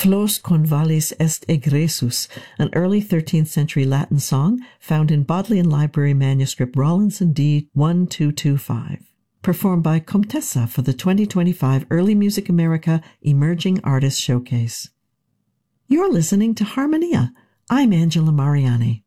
Flos convalis est egressus, an early 13th century Latin song found in Bodleian Library manuscript Rawlinson D 1225. Performed by Comtessa for the 2025 Early Music America Emerging Artists Showcase. You're listening to Harmonia. I'm Angela Mariani.